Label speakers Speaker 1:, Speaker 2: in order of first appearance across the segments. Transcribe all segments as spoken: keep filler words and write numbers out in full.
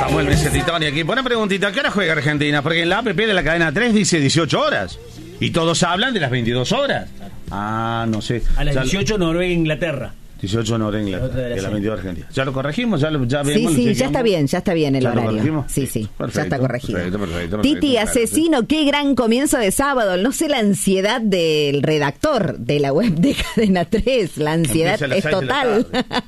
Speaker 1: Samuel Mesetitoni aquí. Buena preguntita, ¿qué hora juega Argentina? Porque en la app de la cadena tres dice dieciocho horas. Y todos hablan de las veintidós horas. Ah, no sé.
Speaker 2: A las
Speaker 1: ya
Speaker 2: dieciocho
Speaker 1: lo...
Speaker 2: Noruega, Inglaterra.
Speaker 1: dieciocho Noruega, Inglaterra. Y a las veintidós Argentina. ¿Ya lo corregimos? ¿Ya, lo, ya vemos?
Speaker 3: Sí, sí, ya está bien, ya está bien el
Speaker 1: ¿Ya
Speaker 3: horario.
Speaker 1: lo corregimos?
Speaker 3: Sí, sí,
Speaker 1: perfecto,
Speaker 3: ya está corregido.
Speaker 1: Perfecto, perfecto, perfecto,
Speaker 3: Titi,
Speaker 1: claro,
Speaker 3: asesino, qué gran comienzo de sábado. No sé la ansiedad del redactor de la web de Cadena tres. La ansiedad es total.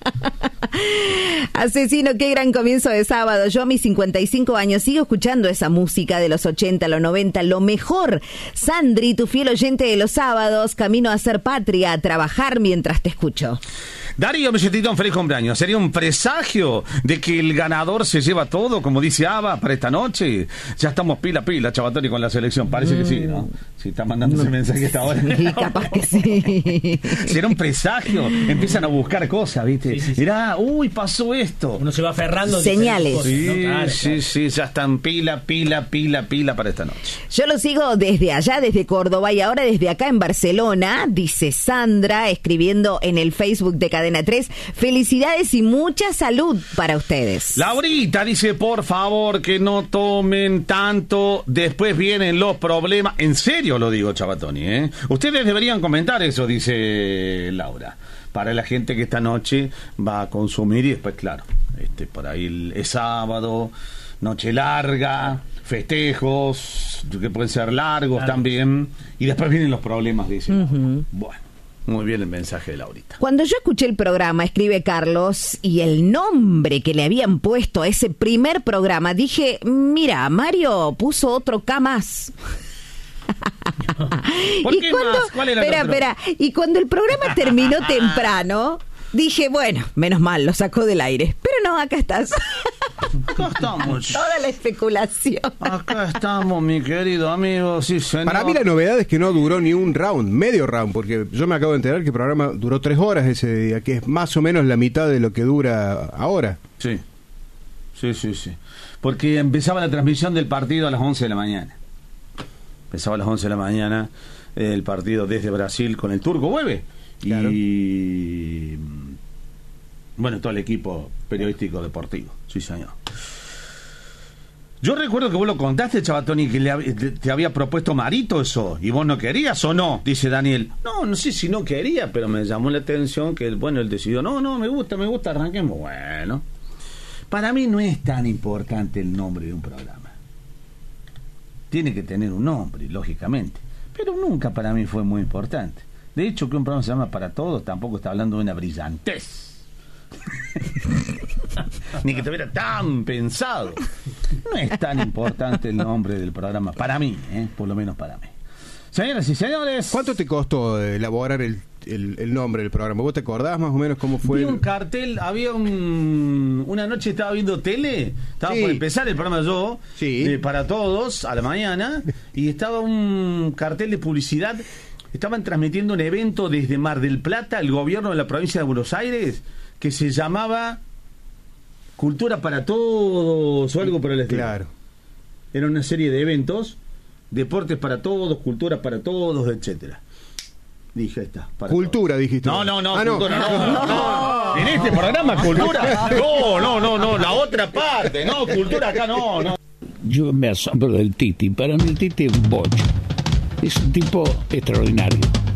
Speaker 3: Asesino, qué gran comienzo de sábado. Yo a mis cincuenta y cinco años sigo escuchando esa música de los ochenta, los noventa, lo mejor. Sandri, tu fiel oyente de los sábados, camino a ser patria, a trabajar mientras te escucho.
Speaker 1: Darío Mesetitón, feliz cumpleaños. ¿Sería un presagio de que el ganador se lleva todo, como dice Ava, para esta noche? Ya estamos pila pila, Chavatoni, con la selección. Parece mm. que sí, ¿no? Si está mandando no. ese mensaje hasta ahora.
Speaker 3: Sí, capaz que sí.
Speaker 1: ¿Será un presagio? Empiezan a buscar cosas, ¿viste?
Speaker 2: Sí, sí, sí.
Speaker 1: Mirá, uy, pasó esto.
Speaker 2: Uno se va aferrando.
Speaker 3: Señales.
Speaker 2: Cosas,
Speaker 1: sí,
Speaker 2: ¿no? Claro,
Speaker 1: sí,
Speaker 2: claro.
Speaker 1: sí, ya están pila, pila, pila, pila para esta noche.
Speaker 3: Yo lo sigo desde allá, desde Córdoba, y ahora desde acá en Barcelona, dice Sandra, escribiendo en el Facebook de Cadena tres. Felicidades y mucha salud para ustedes.
Speaker 1: Laurita dice, por favor, que no tomen tanto, después vienen los problemas. En serio lo digo, Chavatoni, ¿eh? Ustedes deberían comentar eso, dice Laura, para la gente que esta noche va a consumir y después, claro, este por ahí es sábado, noche larga, festejos, que pueden ser largos claro. también, y después vienen los problemas, dice. Uh-huh. Bueno. Muy bien el mensaje de Laurita.
Speaker 3: Cuando yo escuché el programa, escribe Carlos, y el nombre que le habían puesto a ese primer programa, dije, mira, Mario puso otro K más.
Speaker 1: ¿Por
Speaker 3: y
Speaker 1: qué
Speaker 3: cuando,
Speaker 1: más? ¿Cuál era el
Speaker 3: espera,
Speaker 1: otro?
Speaker 3: espera, y cuando el programa terminó temprano, dije, bueno, menos mal, lo sacó del aire. Pero no, acá estás.
Speaker 1: Acá estamos.
Speaker 3: Toda la especulación.
Speaker 1: Acá estamos, mi querido amigo. Sí, señor.
Speaker 4: Para mí la novedad es que no duró ni un round, medio round, porque yo me acabo de enterar que el programa duró tres horas ese día, que es más o menos la mitad de lo que dura ahora.
Speaker 1: Sí, sí, sí, sí. Porque empezaba la transmisión del partido a las once de la mañana. Empezaba a las once de la mañana el partido desde Brasil con el Turco Hueve. Claro. Y bueno, todo el equipo periodístico deportivo. Sí, señor. Yo recuerdo que vos lo contaste, Chavatoni, que le, te había propuesto Marito eso, y vos no querías o no, dice Daniel. No, no sé si no quería, pero me llamó la atención que, bueno, él decidió, no, no, me gusta, me gusta, arranquemos. Bueno, para mí no es tan importante el nombre de un programa. Tiene que tener un nombre, lógicamente, pero nunca para mí fue muy importante. De hecho, que un programa se llama Para Todos tampoco está hablando de una brillantez. Ni que tuviera tan pensado. No es tan importante el nombre del programa para mí, ¿eh? Por lo menos para mí. Señoras y señores,
Speaker 4: ¿cuánto te costó elaborar el, el, el nombre del programa? ¿Vos te acordás más o menos cómo fue?
Speaker 1: Vi
Speaker 4: el...
Speaker 1: un cartel, había un una noche estaba viendo tele, estaba sí. por empezar el programa yo,
Speaker 4: sí.
Speaker 1: eh, Para Todos a la mañana, y estaba un cartel de publicidad. Estaban transmitiendo un evento desde Mar del Plata, el gobierno de la provincia de Buenos Aires, que se llamaba Cultura para Todos o algo por el estilo.
Speaker 4: Claro.
Speaker 1: Era una serie de eventos, deportes para todos, cultura para todos, etcétera. Dije, ahí está.
Speaker 4: Cultura,
Speaker 1: todos.
Speaker 4: dijiste.
Speaker 1: No, no, no,
Speaker 4: ah,
Speaker 1: cultura,
Speaker 4: no.
Speaker 1: No, no, no. En este programa, cultura. No, no, no, no, la otra parte. No, cultura acá no, no.
Speaker 5: Yo me asombro del Titi. Para mí el Titi es un bocho. Es un tipo extraordinario.